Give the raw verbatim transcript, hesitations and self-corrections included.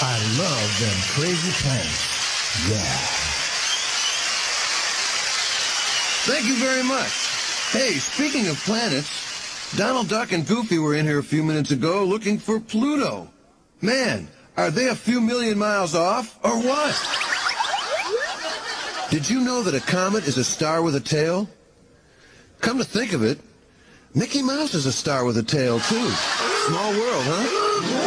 I love them crazy planets. Yeah. Thank you very much. Hey, speaking of planets, Donald Duck and Goofy were in here a few minutes ago looking for Pluto. Man, are they a few million miles off, or what? Did you know that a comet is a star with a tail? Come to think of it, Mickey Mouse is a star with a tail, too. Small world, huh?